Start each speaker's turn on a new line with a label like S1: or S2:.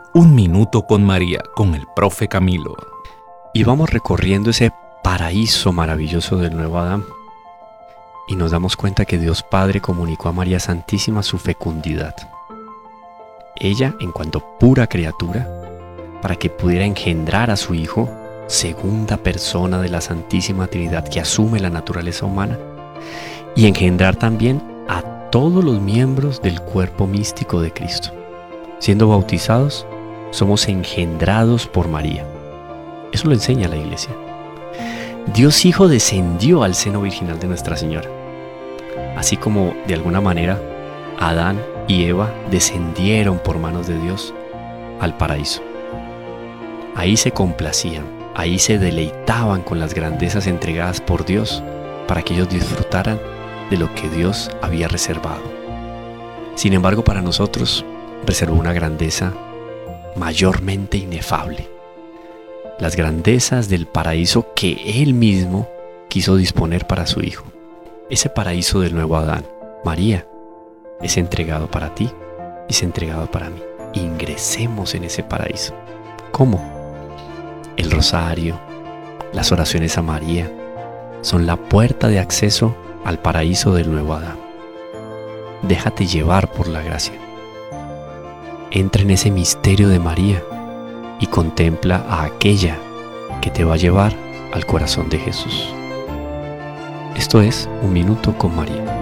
S1: Un minuto con María, con el profe Camilo.
S2: Y vamos recorriendo ese paraíso maravilloso del nuevo Adán. Y nos damos cuenta que Dios Padre comunicó a María Santísima su fecundidad. Ella, en cuanto pura criatura, para que pudiera engendrar a su Hijo, segunda persona de la Santísima Trinidad que asume la naturaleza humana, y engendrar también a todos los miembros del cuerpo místico de Cristo. Siendo bautizados, somos engendrados por María. Eso lo enseña la Iglesia. Dios Hijo descendió al seno virginal de Nuestra Señora, así como de alguna manera Adán y Eva descendieron por manos de Dios al paraíso. Ahí se complacían, ahí se deleitaban con las grandezas entregadas por Dios para que ellos disfrutaran de lo que Dios había reservado. Sin embargo, para nosotros reservó una grandeza mayormente inefable. Las grandezas del paraíso que Él mismo quiso disponer para su Hijo. Ese paraíso del nuevo Adán, María, es entregado para ti y es entregado para mí. Ingresemos en ese paraíso. ¿Cómo? El rosario, las oraciones a María, son la puerta de acceso al paraíso del nuevo Adán. Déjate llevar por la gracia. Entra en ese misterio de María y contempla a aquella que te va a llevar al corazón de Jesús. Esto es Un Minuto con María.